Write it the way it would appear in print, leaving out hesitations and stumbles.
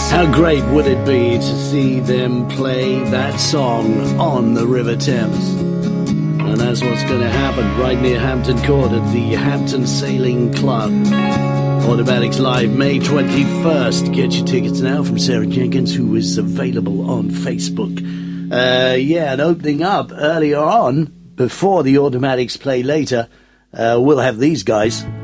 How great would it be to see them play that song on the River Thames? And that's what's going to happen right near Hampton Court at the Hampton Sailing Club. Automatics Live, May 21st. Get your tickets now from Sarah Jenkins, who is available on Facebook. And opening up earlier on, before the Automatics play later, we'll have these guys.